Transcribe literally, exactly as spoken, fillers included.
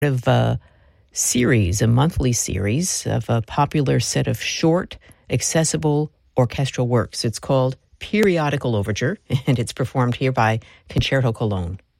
of a series, a monthly series of a popular set of short, accessible orchestral works. It's called Periodical Overture, and it's performed here by Concerto Cologne.